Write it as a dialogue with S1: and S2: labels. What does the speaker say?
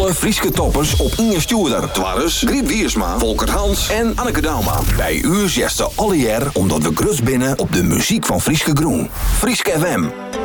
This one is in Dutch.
S1: Alle Frieske toppers op Inge Stuurder. Twarres, Griep Wiersma, Volkert Hans en Anneke Dauma. Bij u zegt ze alle jaar omdat we grus binnen op de muziek van Frieske Groen. Frieske FM.